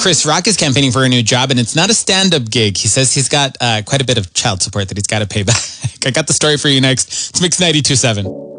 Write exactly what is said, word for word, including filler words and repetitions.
Chris Rock is campaigning for a new job, and it's not a stand-up gig. He says he's got uh, quite a bit of child support that he's got to pay back. I got the story for you next. It's Mix ninety-two point seven.